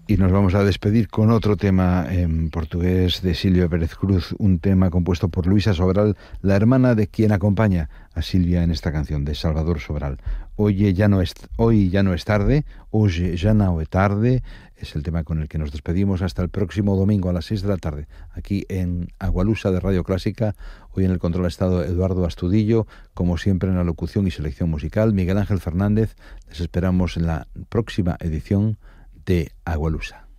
Y nos vamos a despedir con otro tema en portugués de Silvia Pérez Cruz, un tema compuesto por Luisa Sobral, la hermana de quien acompaña a Silvia en esta canción, de Salvador Sobral. Hoy ya no es tarde, hoy ya no es tarde, es el tema con el que nos despedimos hasta el próximo domingo a las 6 de la tarde, aquí en Agualusa de Radio Clásica. Hoy en el control ha estado Eduardo Astudillo, como siempre en la locución y selección musical, Miguel Ángel Fernández. Les esperamos en la próxima edición de Agualusa.